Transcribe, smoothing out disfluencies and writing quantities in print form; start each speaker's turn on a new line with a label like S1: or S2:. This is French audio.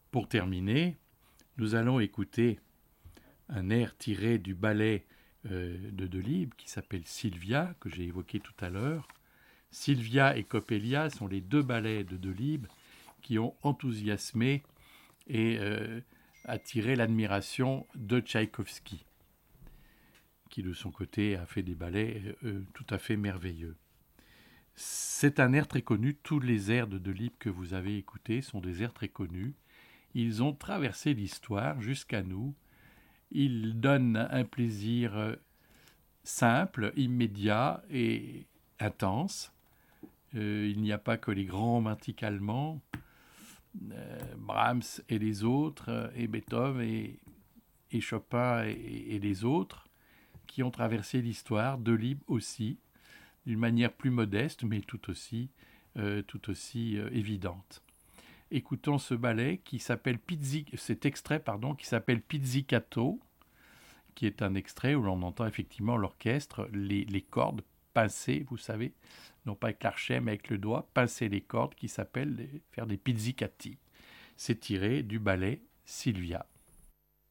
S1: Pour terminer, nous allons écouter un air tiré du ballet de Delibes qui s'appelle Sylvia, que j'ai évoqué tout à l'heure. Sylvia et Coppelia sont les deux ballets de Delibes qui ont enthousiasmé et attiré l'admiration de Tchaïkovski, qui de son côté a fait des ballets tout à fait merveilleux. C'est un air très connu. Tous les airs de Delibes que vous avez écoutés sont des airs très connus. Ils ont traversé l'histoire jusqu'à nous. Ils donnent un plaisir simple, immédiat et intense. Il n'y a pas que les grands romantiques allemands, Brahms et les autres, et Beethoven et Chopin et les autres, qui ont traversé l'histoire, Delibes aussi, d'une manière plus modeste, mais tout aussi évidente. Écoutons ce ballet qui s'appelle cet extrait qui s'appelle Pizzicato, qui est un extrait où l'on entend effectivement l'orchestre, les cordes pincer, vous savez, non pas avec l'archet mais avec le doigt, pincer les cordes qui s'appellent faire des pizzicati. C'est tiré du ballet Sylvia.